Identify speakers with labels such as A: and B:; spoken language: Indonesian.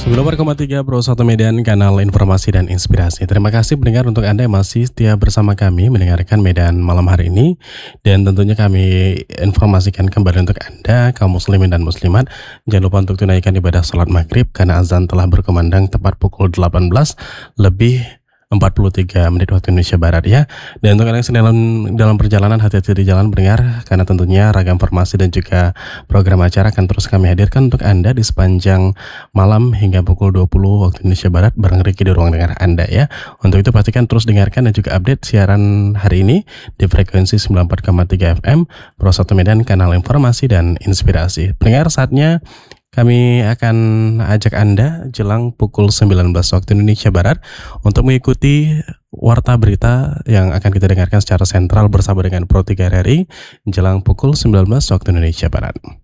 A: 94,3 Pro 1 Medan, kanal informasi dan inspirasi. Terima kasih pendengar untuk Anda yang masih setia bersama kami mendengarkan Medan malam hari ini. Dan tentunya kami informasikan kembali untuk Anda, kaum muslimin dan muslimat, jangan lupa untuk tunaikan ibadah salat maghrib karena azan telah berkumandang tepat pukul 18 lebih 43 menit waktu Indonesia Barat ya. Dan untuk kalian yang dalam perjalanan, hati-hati di jalan pendengar, karena tentunya ragam informasi dan juga program acara akan terus kami hadirkan untuk Anda di sepanjang malam hingga pukul 20 waktu Indonesia Barat bareng Ricky di ruang dengar Anda ya. Untuk itu pastikan terus dengarkan dan juga update siaran hari ini di frekuensi 94,3 FM Pro 1 Medan, kanal informasi dan inspirasi. Pendengar, saatnya kami akan ajak Anda jelang pukul 19 waktu Indonesia Barat untuk mengikuti warta berita yang akan kita dengarkan secara sentral bersama dengan Pro 3 RRI jelang pukul 19 waktu Indonesia Barat.